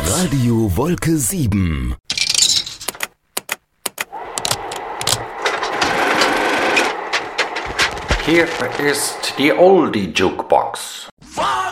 Radio Wolke 7. Hier ist die Oldie Jukebox.